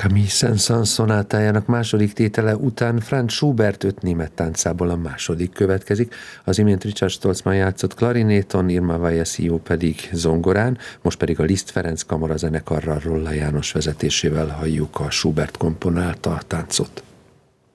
Camille Saint-Saëns szonátájának második tétele után Franz Schubert 5 német táncából a második következik. Az imént Richard Stolzmann játszott klarinéton, Irma Vallesio pedig zongorán, most pedig a Liszt Ferenc kamarazenekarral Rolla János vezetésével halljuk a Schubert komponálta táncot.